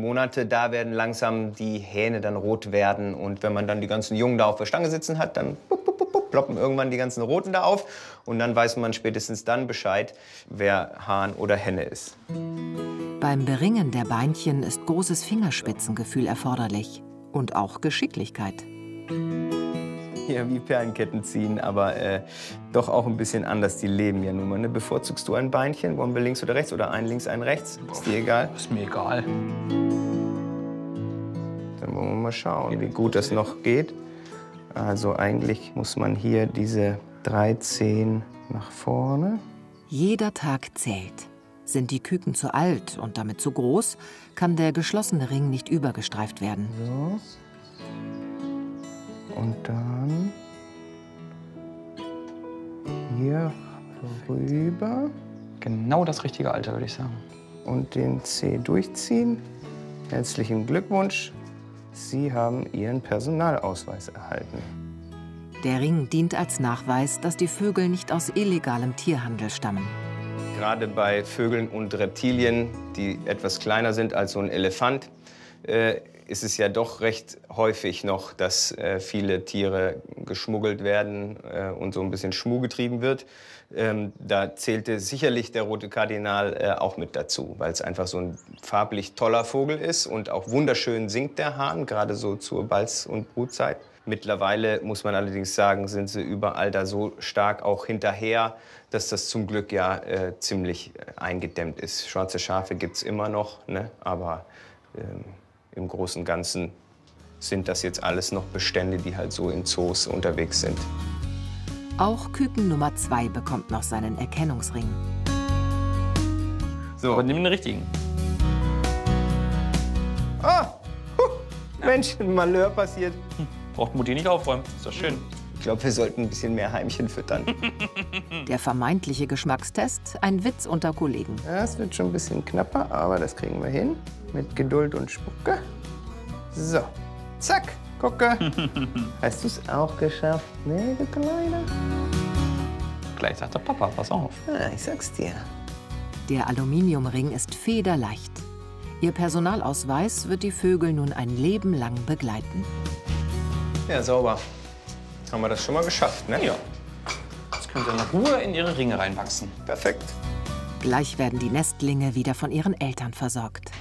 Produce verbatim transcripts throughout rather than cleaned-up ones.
Monate, da werden langsam die Hähne dann rot werden. Und wenn man dann die ganzen Jungen da auf der Stange sitzen hat, dann bup, bup, bup, bup, ploppen irgendwann die ganzen Roten da auf. Und dann weiß man spätestens dann Bescheid, wer Hahn oder Henne ist. Beim Beringen der Beinchen ist großes Fingerspitzengefühl erforderlich. Und auch Geschicklichkeit. Hier wie Perlenketten ziehen, aber äh, doch auch ein bisschen anders. Die leben ja nun mal. Ne? Bevorzugst du ein Beinchen? Wollen wir links oder rechts? Oder ein links, ein rechts? Ist dir egal? Ist mir egal. Dann wollen wir mal schauen, wie gut das noch geht. Also eigentlich muss man hier diese dreizehn nach vorne. Jeder Tag zählt. Sind die Küken zu alt und damit zu groß, kann der geschlossene Ring nicht übergestreift werden. So. Und dann hier rüber. Genau das richtige Alter, würde ich sagen. Und den C durchziehen. Herzlichen Glückwunsch. Sie haben Ihren Personalausweis erhalten. Der Ring dient als Nachweis, dass die Vögel nicht aus illegalem Tierhandel stammen. Gerade bei Vögeln und Reptilien, die etwas kleiner sind als so ein Elefant, äh, ist es ja doch recht häufig noch, dass äh, viele Tiere geschmuggelt werden äh, und so ein bisschen Schmuh getrieben wird. Ähm, da zählte sicherlich der rote Kardinal äh, auch mit dazu, weil es einfach so ein farblich toller Vogel ist und auch wunderschön singt der Hahn, gerade so zur Balz- und Brutzeit. Mittlerweile muss man allerdings sagen, sind sie überall da so stark auch hinterher, dass das zum Glück ja äh, ziemlich eingedämmt ist. Schwarze Schafe gibt es immer noch, ne? Aber ähm, im Großen und Ganzen sind das jetzt alles noch Bestände, die halt so in Zoos unterwegs sind. Auch Küken Nummer zwei bekommt noch seinen Erkennungsring. So. Aber nimm den richtigen. Ah! Huh. Mensch, ein Malheur passiert. Hm. Braucht Mutti nicht aufräumen. Ist doch schön. Ich glaube, wir sollten ein bisschen mehr Heimchen füttern. Der vermeintliche Geschmackstest, ein Witz unter Kollegen. Ja, es wird schon ein bisschen knapper, aber das kriegen wir hin. Mit Geduld und Spucke. So, zack, gucke. Hast du es auch geschafft, ne, du Kleiner? Gleich sagt der Papa, pass auf. Ah, ich sag's dir. Der Aluminiumring ist federleicht. Ihr Personalausweis wird die Vögel nun ein Leben lang begleiten. Ja, sauber. Haben wir das schon mal geschafft, ne? Ja. Jetzt können sie in Ruhe in ihre Ringe reinwachsen. Perfekt. Gleich werden die Nestlinge wieder von ihren Eltern versorgt.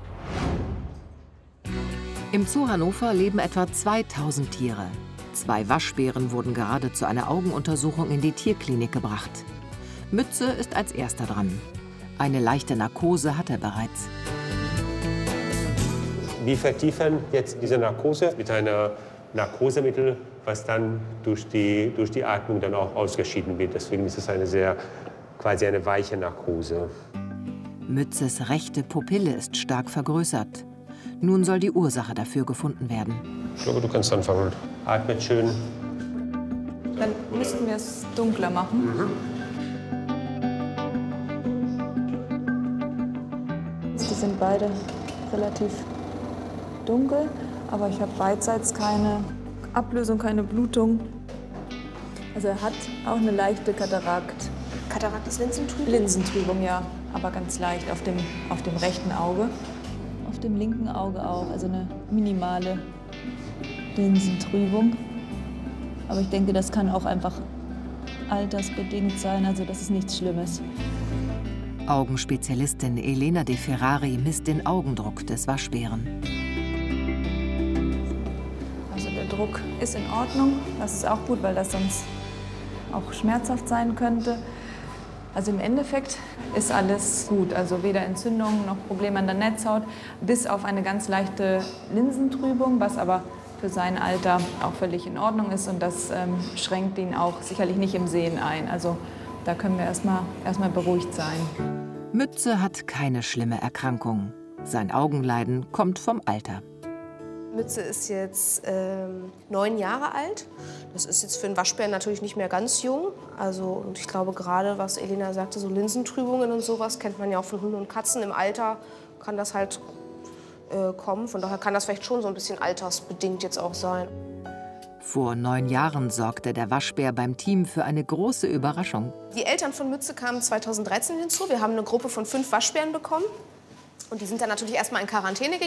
Im Zoo Hannover leben etwa zweitausend Tiere. Zwei Waschbären wurden gerade zu einer Augenuntersuchung in die Tierklinik gebracht. Mütze ist als erster dran. Eine leichte Narkose hat er bereits. Wir vertiefen jetzt diese Narkose mit einem Narkosemittel, was dann durch die, durch die Atmung dann auch ausgeschieden wird. Deswegen ist es eine sehr, quasi eine weiche Narkose. Mützes rechte Pupille ist stark vergrößert. Nun soll die Ursache dafür gefunden werden. Ich glaube, du kannst anfangen. Atmet schön. Dann müssten wir es dunkler machen. Mhm. Die sind beide relativ dunkel, aber ich habe beidseits keine Ablösung, keine Blutung. Also er hat auch eine leichte Katarakt. Katarakt ist Linsentrübung? Linsentrübung, ja, aber ganz leicht auf dem, auf dem rechten Auge. Auf dem linken Auge auch, also eine minimale Linsentrübung. Aber ich denke, das kann auch einfach altersbedingt sein, also das ist nichts Schlimmes. Augenspezialistin Elena De Ferrari misst den Augendruck des Waschbären. Also der Druck ist in Ordnung, das ist auch gut, weil das sonst auch schmerzhaft sein könnte. Also im Endeffekt ist alles gut, also weder Entzündungen noch Probleme an der Netzhaut, bis auf eine ganz leichte Linsentrübung, was aber für sein Alter auch völlig in Ordnung ist und das ähm, schränkt ihn auch sicherlich nicht im Sehen ein. Also da können wir erstmal erstmal beruhigt sein. Mütze hat keine schlimme Erkrankung. Sein Augenleiden kommt vom Alter. Mütze ist jetzt ähm, neun Jahre alt. Das ist jetzt für einen Waschbären natürlich nicht mehr ganz jung. Also, und ich glaube gerade, was Elena sagte, so Linsentrübungen und sowas, kennt man ja auch von Hunden und Katzen. Im Alter kann das halt äh, kommen. Von daher kann das vielleicht schon so ein bisschen altersbedingt jetzt auch sein. Vor neun Jahren sorgte der Waschbär beim Team für eine große Überraschung. Die Eltern von Mütze kamen zweitausenddreizehn hinzu. Wir haben eine Gruppe von fünf Waschbären bekommen. Und die sind dann natürlich erstmal in Quarantäne gegangen.